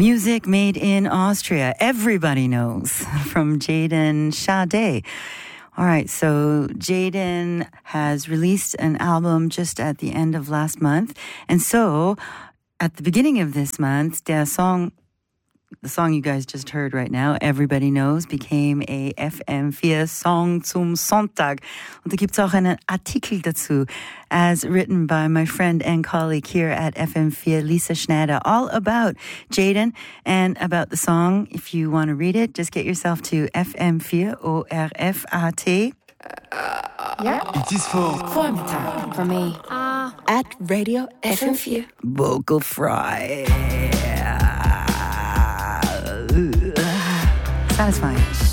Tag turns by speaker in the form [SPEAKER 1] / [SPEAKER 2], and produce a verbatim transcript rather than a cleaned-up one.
[SPEAKER 1] Music made in Austria. Everybody knows from Jaden Sade. All right, so Jaden has released an album just at the end of last month. And so at the beginning of this month, der Song, the song you guys just heard right now, Everybody Knows, became a F M four Song zum Sonntag. Und da gibt's auch einen Artikel dazu, as written by my friend and colleague here at F M four, Lisa Schneider, all about Jaden and about the song. If you want to read it, just get yourself to F M four, O R F A T.
[SPEAKER 2] Yeah.
[SPEAKER 3] It is for
[SPEAKER 2] Vormittag for me. Uh, at Radio F M four.
[SPEAKER 1] Vocal fry. Satisfying.